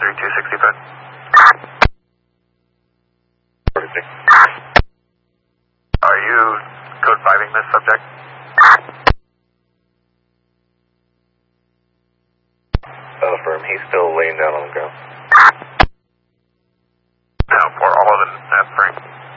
3260 foot. 46. Are you code 5ing this subject? Affirm, he's still laying down on the ground.